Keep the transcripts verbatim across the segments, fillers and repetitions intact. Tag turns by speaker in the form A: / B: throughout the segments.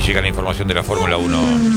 A: Llega la información de la Fórmula uno.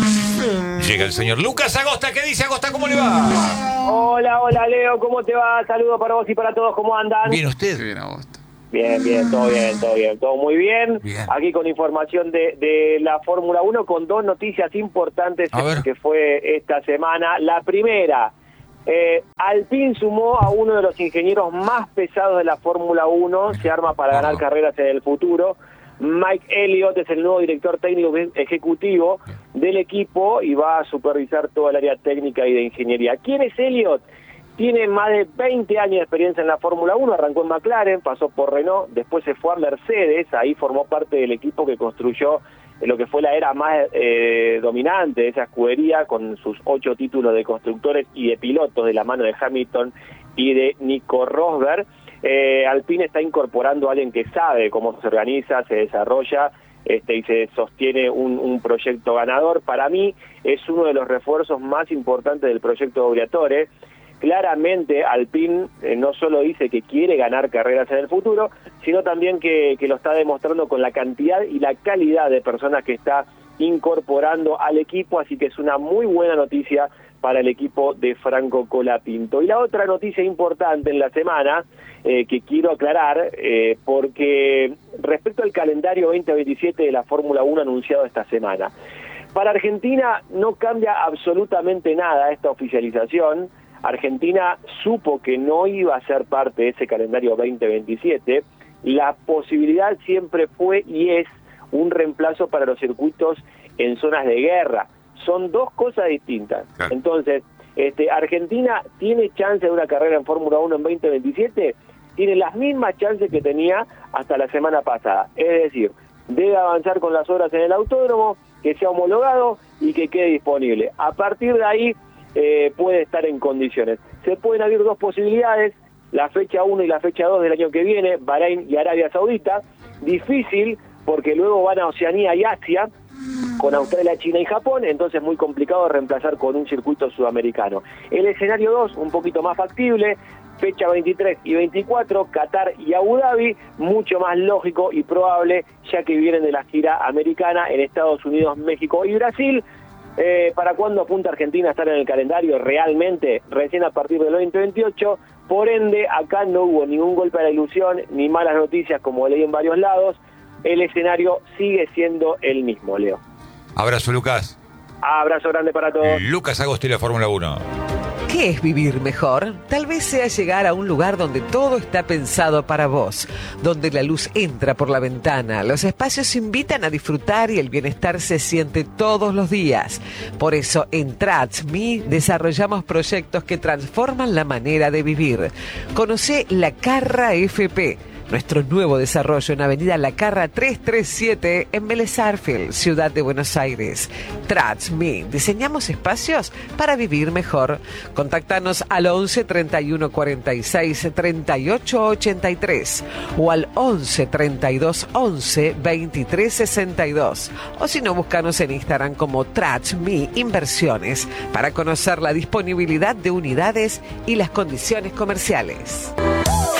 A: Llega el señor Lucas Agosta. ¿Qué dice Agosta? ¿Cómo le va?
B: Hola, hola Leo, ¿cómo te va? Saludos para vos y para todos, ¿cómo andan?
A: Bien, ¿usted?
C: Bien, Agosto.
B: Bien, bien, todo bien, todo bien, todo muy bien.
A: Bien.
B: Aquí con información de, de la Fórmula uno con dos noticias importantes que fue esta semana. La primera, eh, Alpine sumó a uno de los ingenieros más pesados de la Fórmula uno, se arma para ganar carreras en el futuro. Mike Elliott es el nuevo director técnico ejecutivo del equipo y va a supervisar toda el área técnica y de ingeniería. ¿Quién es Elliott? Tiene más de veinte años de experiencia en la Fórmula uno, arrancó en McLaren, pasó por Renault, después se fue a Mercedes, ahí formó parte del equipo que construyó lo que fue la era más eh, dominante de esa escudería, con sus ocho títulos de constructores y de pilotos de la mano de Hamilton y de Nico Rosberg. Eh, Alpine está incorporando a alguien que sabe cómo se organiza, se desarrolla este, y se sostiene un, un proyecto ganador. Para mí es uno de los refuerzos más importantes del proyecto Briatore. Claramente Alpine eh, no solo dice que quiere ganar carreras en el futuro, sino también que, que lo está demostrando con la cantidad y la calidad de personas que está incorporando al equipo, así que es una muy buena noticia para el equipo de Franco Colapinto. Y la otra noticia importante en la semana, eh, que quiero aclarar, eh, porque respecto al calendario veinte veintisiete de la Fórmula uno anunciado esta semana, para Argentina no cambia absolutamente nada esta oficialización. Argentina supo que no iba a ser parte de ese calendario veinte veintisiete. La posibilidad siempre fue y es un reemplazo para los circuitos en zonas de guerra. Son dos cosas distintas. Claro. Entonces, este, Argentina tiene chance de una carrera en Fórmula uno en veinte veintisiete, tiene las mismas chances que tenía hasta la semana pasada. Es decir, debe avanzar con las obras en el autódromo, que sea homologado y que quede disponible. A partir de ahí, Eh, puede estar en condiciones. Se pueden abrir dos posibilidades, la fecha uno y la fecha dos del año que viene, Bahrein y Arabia Saudita. Difícil, porque luego van a Oceanía y Asia, con Australia, China y Japón, entonces muy complicado reemplazar con un circuito sudamericano. El escenario dos, un poquito más factible, fecha veintitrés y veinticuatro, Qatar y Abu Dhabi, mucho más lógico y probable, ya que vienen de la gira americana en Estados Unidos, México y Brasil. Eh, ¿Para cuándo apunta Argentina a estar en el calendario? Realmente, recién a partir del veinte veintiocho, por ende, acá no hubo ningún golpe a la ilusión, ni malas noticias como leí en varios lados, el escenario sigue siendo el mismo, Leo.
A: Abrazo, Lucas.
B: Abrazo grande para todos.
A: Lucas Agosto y la Fórmula uno.
D: ¿Qué es vivir mejor? Tal vez sea llegar a un lugar donde todo está pensado para vos, donde la luz entra por la ventana, los espacios invitan a disfrutar y el bienestar se siente todos los días. Por eso en Tratsmi desarrollamos proyectos que transforman la manera de vivir. Conocé La Carra F P, nuestro nuevo desarrollo en Avenida La Carra trescientos treinta y siete en Vélez Sarsfield, Ciudad de Buenos Aires. Tratsmi, diseñamos espacios para vivir mejor. Contáctanos al once treinta y uno cuarenta y seis treinta y ocho ochenta y tres o al once treinta y dos once veintitrés sesenta y dos, o si no, búscanos en Instagram como Tratsmi Inversiones para conocer la disponibilidad de unidades y las condiciones comerciales.